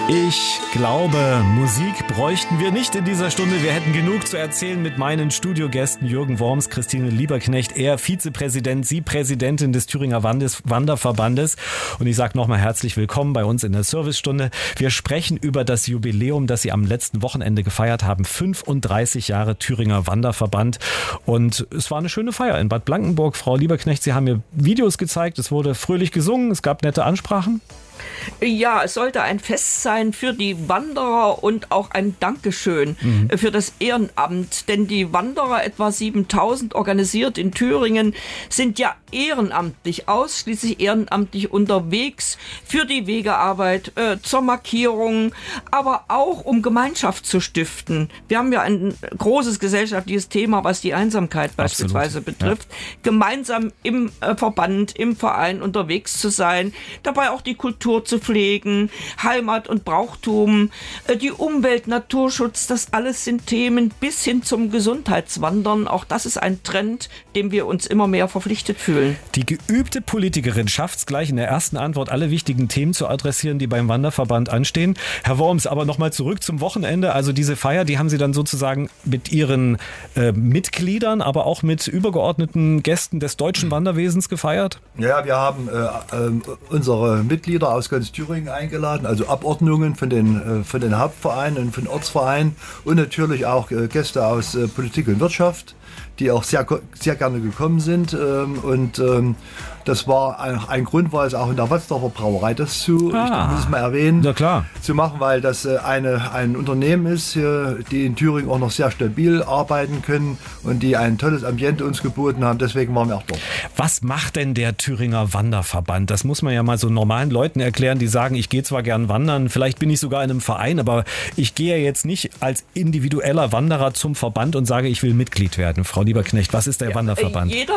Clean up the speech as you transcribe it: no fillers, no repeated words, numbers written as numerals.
Ich glaube, Musik bräuchten wir nicht in dieser Stunde. Wir hätten genug zu erzählen mit meinen Studiogästen Jürgen Worms, Christine Lieberknecht, er Vizepräsident, Sie Präsidentin des Thüringer Wanderverbandes. Und ich sage nochmal herzlich willkommen bei uns in der Servicestunde. Wir sprechen über das Jubiläum, das Sie am letzten Wochenende gefeiert haben. 35 Jahre Thüringer Wanderverband. Und es war eine schöne Feier in Bad Blankenburg. Frau Lieberknecht, Sie haben mir Videos gezeigt. Es wurde fröhlich gesungen. Es gab nette Ansprachen. Ja, es sollte ein Fest sein für die Wanderer und auch ein Dankeschön für das Ehrenamt. Denn die Wanderer, etwa 7000 organisiert in Thüringen, sind ja ehrenamtlich, ausschließlich ehrenamtlich unterwegs für die Wegearbeit, zur Markierung, aber auch um Gemeinschaft zu stiften. Wir haben ja ein großes gesellschaftliches Thema, was die Einsamkeit beispielsweise betrifft. Ja. Gemeinsam im Verband, im Verein unterwegs zu sein, dabei auch die Kultur zu pflegen, Heimat und Brauchtum, die Umwelt, Naturschutz, das alles sind Themen bis hin zum Gesundheitswandern. Auch das ist ein Trend, dem wir uns immer mehr verpflichtet fühlen. Die geübte Politikerin schafft es gleich in der ersten Antwort, alle wichtigen Themen zu adressieren, die beim Wanderverband anstehen. Herr Worms, aber nochmal zurück zum Wochenende. Also diese Feier, die haben Sie dann sozusagen mit Ihren Mitgliedern, aber auch mit übergeordneten Gästen des deutschen Wanderwesens gefeiert? Ja, wir haben unsere Mitglieder aus ganz Thüringen eingeladen, also Abordnungen von den Hauptvereinen und von Ortsvereinen und natürlich auch Gäste aus Politik und Wirtschaft, die auch sehr gerne gekommen sind. Das war ein Grund, weil es auch in der Watzdorfer Brauerei das ich muss es mal erwähnen, zu machen, weil das ein Unternehmen ist, die in Thüringen auch noch sehr stabil arbeiten können und die ein tolles Ambiente uns geboten haben. Deswegen waren wir auch dort. Was macht denn der Thüringer Wanderverband? Das muss man ja mal so normalen Leuten erklären, die sagen, ich gehe zwar gern wandern, vielleicht bin ich sogar in einem Verein, aber ich gehe ja jetzt nicht als individueller Wanderer zum Verband und sage, ich will Mitglied werden. Frau Lieberknecht, was ist der Wanderverband?